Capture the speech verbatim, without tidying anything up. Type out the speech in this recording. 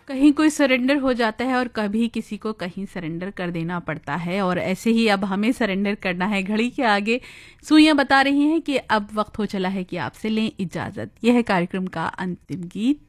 कहीं कोई सरेंडर हो जाता है और कभी किसी को कहीं सरेंडर कर देना पड़ता है, और ऐसे ही अब हमें सरेंडर करना है। घड़ी के आगे सुइयां बता रही हैं कि अब वक्त हो चला है कि आपसे लें इजाज़त। यह है कार्यक्रम का अंतिम गीत।